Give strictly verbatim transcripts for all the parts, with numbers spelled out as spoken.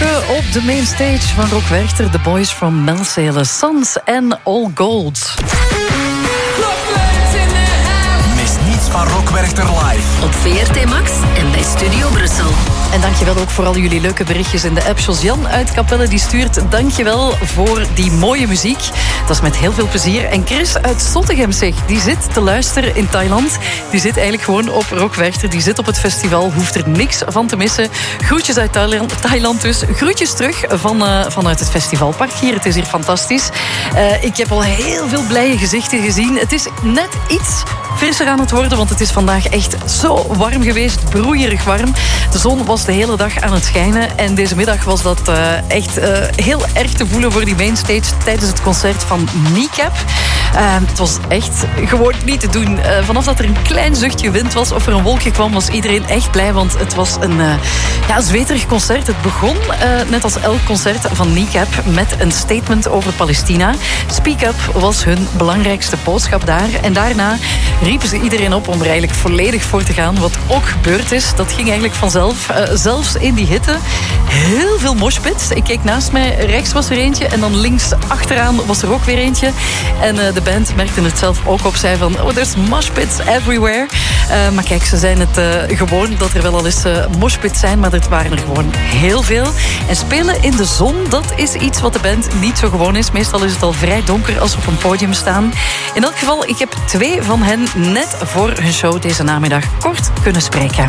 Morgen op de mainstage van Rock Werchter, The Boys from Melzele, Sons en All Gold. Mis niets van Rock Werchter live. Op V R T Max en bij Studio Brussel. En dankjewel ook voor al jullie leuke berichtjes in de app. Josian uit Capelle die stuurt dankjewel voor die mooie muziek. Dat is met heel veel plezier. En Chris uit Zottegem zegt, die zit te luisteren in Thailand. Die zit eigenlijk gewoon op Rock Werchter. Die zit op het festival, hoeft er niks van te missen. Groetjes uit Thailand, Thailand dus. Groetjes terug van, uh, vanuit het festivalpark hier. Het is hier fantastisch. Uh, ik heb al heel veel blije gezichten gezien. Het is net iets frisser aan het worden, want het is vandaag echt zo warm geweest. Broeierig warm. De zon was de hele dag aan het schijnen. En deze middag was dat uh, echt uh, heel erg te voelen voor die mainstage tijdens het concert van Kneecap. Uh, het was echt gewoon niet te doen. Uh, vanaf dat er een klein zuchtje wind was of er een wolkje kwam, was iedereen echt blij, want het was een, uh, ja, een zweterig concert. Het begon, uh, net als elk concert van Kneecap, met een statement over Palestina. Speak Up was hun belangrijkste boodschap daar. En daarna riepen ze iedereen op om er eigenlijk volledig voor te gaan, wat ook gebeurd is. Dat ging eigenlijk vanzelf. Uh, zelfs in die hitte. Heel veel moshpits. Ik keek naast mij, rechts was er eentje en dan links achteraan was er ook weer eentje. En uh, de band merkte het zelf ook op. Zei van, oh, there's moshpits everywhere. Uh, maar kijk, ze zijn het uh, gewoon dat er wel al eens uh, moshpits zijn, maar er waren er gewoon heel veel. En spelen in de zon, dat is iets wat de band niet zo gewoon is. Meestal is het al vrij donker als ze op een podium staan. In elk geval, ik heb twee van hen net voor hun show deze namiddag kort kunnen spreken.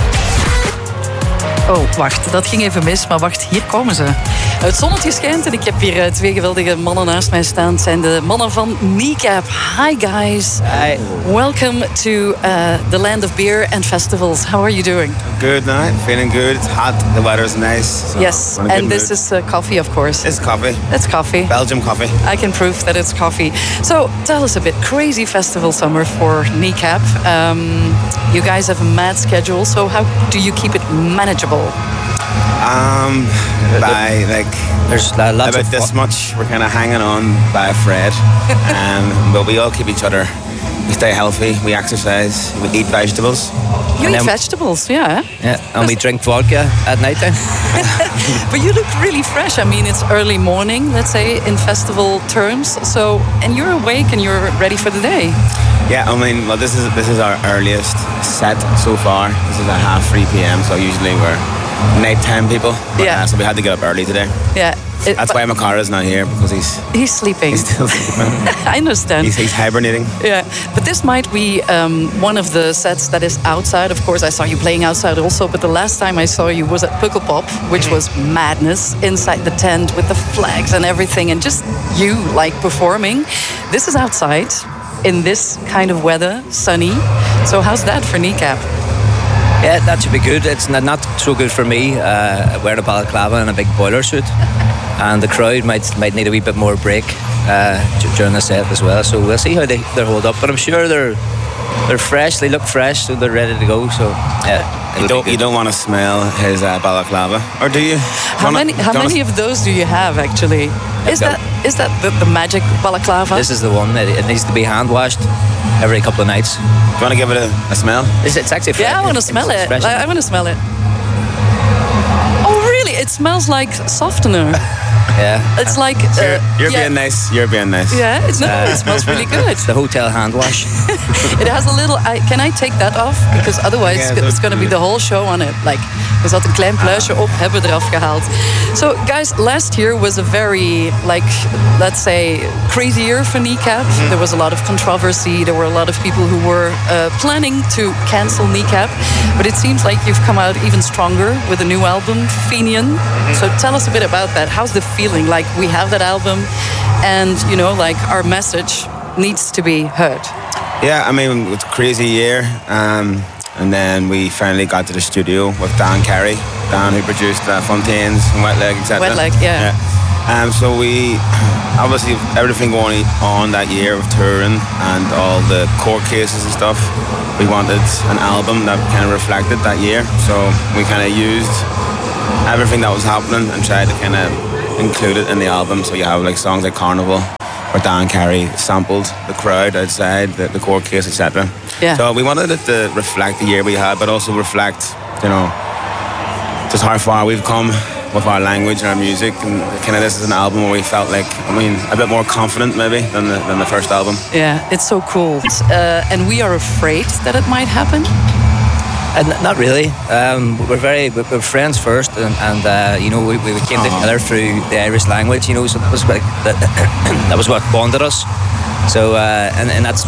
Oh, wacht, dat ging even mis, maar wacht, hier komen ze. Het zonnetje schijnt en ik heb hier uh, twee geweldige mannen naast mij staan. Het zijn de mannen van Kneecap. Hi guys. Hi. Welcome to uh, the land of beer and festivals. How are you doing? Good night, feeling good. It's hot, the weather is nice. So yes, and this is uh, coffee, of course. It's coffee. It's coffee. Belgium coffee. I can prove that it's coffee. So tell us a bit. Crazy festival summer for Kneecap. Um, you guys have a mad schedule, so how do you keep it manageable? Um, by like there's lots about of this much, we're kind of hanging on by a thread, um, but we all keep each other. We stay healthy. We exercise. We eat vegetables. You eat vegetables, yeah. Yeah, and we drink vodka at night time. But you look really fresh. I mean, it's early morning, let's say, in festival terms. So, and you're awake and you're ready for the day. Yeah, I mean, well, this is this is our earliest set so far. This is at half three p.m. So usually we're nighttime people. But, yeah. Uh, so we had to get up early today. Yeah. It, That's why Makara is not here, because he's he's sleeping. He's still sleeping. I understand. He's, he's hibernating. Yeah, but this might be um, one of the sets that is outside. Of course, I saw you playing outside also, but the last time I saw you was at Pukkelpop, which was madness inside the tent with the flags and everything, and just you like performing. This is outside in this kind of weather, sunny. So how's that for Kneecap? Yeah, that should be good. It's not, not so good for me, uh, wearing a balaclava and a big boiler suit. And the crowd might might need a wee bit more break uh, during the set as well. So we'll see how they, they hold up. But I'm sure they're they're fresh. They look fresh, so they're ready to go. So yeah, you don't you don't want to smell his uh, balaclava, or do you? How many how many of those do you have actually? Is that is that the, the magic balaclava? This is the one. It, it needs to be hand washed every couple of nights. Do you want to give it a, a smell? It's, it's actually fresh. Yeah, I want to smell it's, it. it's I, I want to smell it. Oh really? It smells like softener. Yeah. It's like uh, you're, you're yeah. being nice. You're being nice. Yeah, it's no, uh, it smells really good. It's the hotel hand wash. It has a little. I, can I take that off? Because otherwise yeah, it's going to be the whole show on it. Like, er zat een klein pluisje op, hebben we eraf gehaald. So guys, last year was a very like let's say crazy year for Kneecap. Mm-hmm. There was a lot of controversy. There were a lot of people who were uh, planning to cancel Kneecap, but it seems like you've come out even stronger with a new album, Fenian. Mm-hmm. So tell us a bit about that. How's the feeling? Like we have that album, and you know, like our message needs to be heard. Yeah, I mean, it's a crazy year. Um, and then we finally got to the studio with Dan Carey, Dan who produced uh, Fontaines and Wet Leg, et cetera. Wet Leg, yeah. yeah. Um, so we, obviously, everything going on that year with touring and all the court cases and stuff, we wanted an album that kind of reflected that year. So we kind of used everything that was happening and tried to kind of include it in the album. So you have like songs like Carnival, where Dan Carey sampled the crowd outside, the, the court case, et cetera. Yeah. So we wanted it to reflect the year we had, but also reflect, you know, just how far we've come with our language and our music, and kind of this is an album where we felt like, I mean, a bit more confident maybe than the, than the first album. Yeah, it's so cool. Uh, and we are afraid that it might happen. And not really. Um, we're very we're friends first, and, and uh, you know we, we came uh-huh. together through the Irish language. You know, so that was what that, that was what bonded us. So uh, and and that's